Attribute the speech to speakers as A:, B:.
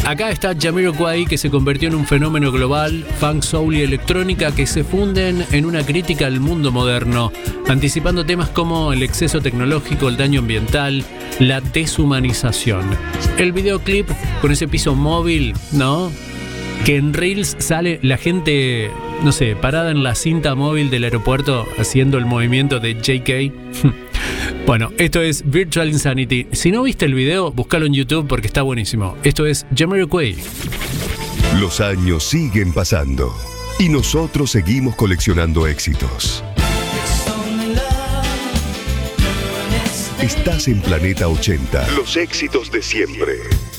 A: Acá está Jamiroquai, que se convirtió en un fenómeno global, funk, soul y electrónica que se funden en una crítica al mundo moderno, anticipando temas como el exceso tecnológico, el daño ambiental, la deshumanización. El videoclip con ese piso móvil, ¿no? Que en Reels sale la gente, no sé, parada en la cinta móvil del aeropuerto haciendo el movimiento de JK. Bueno, esto es Virtual Insanity. Si no viste el video, búscalo en YouTube porque está buenísimo. Esto es Jamiroquai.
B: Los años siguen pasando y nosotros seguimos coleccionando éxitos. Estás en Planeta 80. Los éxitos de siempre.